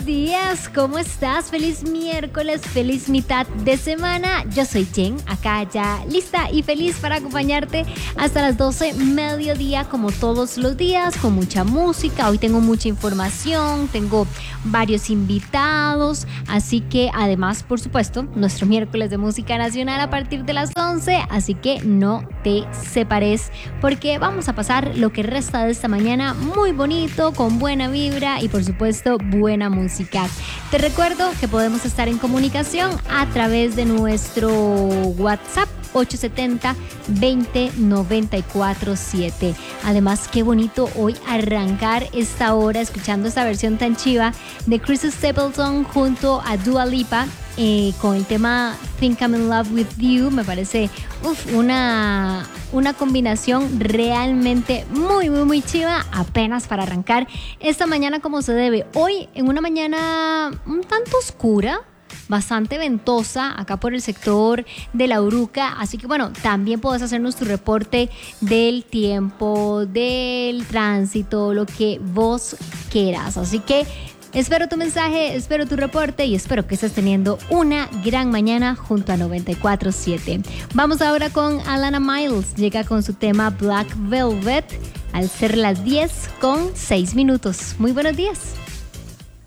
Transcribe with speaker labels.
Speaker 1: días, ¿cómo estás? Feliz miércoles, feliz mitad de semana. Yo soy Jen, acá ya lista y feliz para acompañarte hasta las 12 mediodía, como todos los días, con mucha música. Hoy tengo mucha información, tengo varios invitados, así que además, por supuesto, nuestro miércoles de música nacional a partir de las 11, así que no te separes porque vamos a pasar lo que resta de esta mañana muy bonito, con buena vibra y por supuesto buena música. Te recuerdo que podemos estar en comunicación a través de nuestro WhatsApp 870-20-94-7. Además, qué bonito hoy arrancar esta hora escuchando esta versión tan chiva de Chris Stapleton junto a Dua Lipa con el tema Think I'm in Love With You. Me parece una combinación realmente muy chiva, apenas para arrancar esta mañana como se debe. Hoy en una mañana un tanto oscura, bastante ventosa acá por el sector de La Uruca, así que bueno, también puedes hacernos tu reporte del tiempo, del tránsito, lo que vos quieras. Así que espero tu mensaje, espero tu reporte y espero que estés teniendo una gran mañana junto a 94.7. Vamos ahora con Alana Miles, llega con su tema Black Velvet al ser las 10:06. Muy buenos días.